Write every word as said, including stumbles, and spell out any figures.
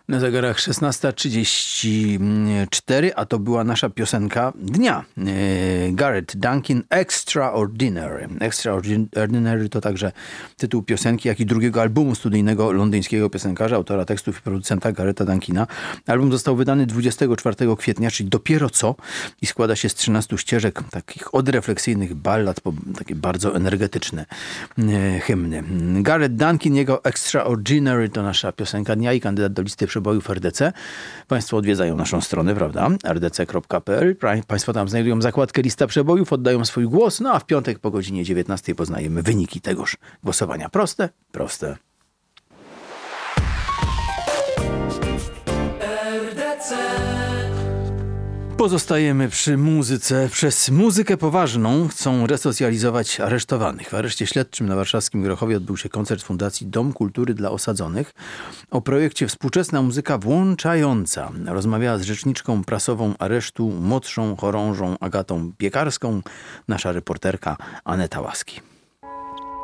Na zegarach szesnasta trzydzieści cztery, a to była nasza piosenka dnia. Gareth Duncan, Extraordinary. Extraordinary to także tytuł piosenki, jak i drugiego albumu studyjnego londyńskiego piosenkarza, autora tekstów i producenta Garetha Duncana. Album został wydany dwudziestego czwartego kwietnia, czyli dopiero co, i składa się z trzynastu ścieżek, takich odrefleksyjnych ballad, po takie bardzo energetyczne hymny. Gareth Duncan, jego Extraordinary to nasza piosenka dnia i kandydat do listy przebojów R D C. Państwo odwiedzają naszą stronę, prawda? r d c kropka p l. Państwo tam znajdują zakładkę lista przebojów, oddają swój głos, no a w piątek po godzinie dziewiętnastej poznajemy wyniki tegoż głosowania. Proste? Proste. R D C. Pozostajemy przy muzyce. Przez muzykę poważną chcą resocjalizować aresztowanych. W areszcie śledczym na warszawskim Grochowie odbył się koncert Fundacji Dom Kultury dla Osadzonych o projekcie Współczesna Muzyka Włączająca. Rozmawiała z rzeczniczką prasową aresztu, młodszą chorążą Agatą Piekarską, nasza reporterka Aneta Łaski.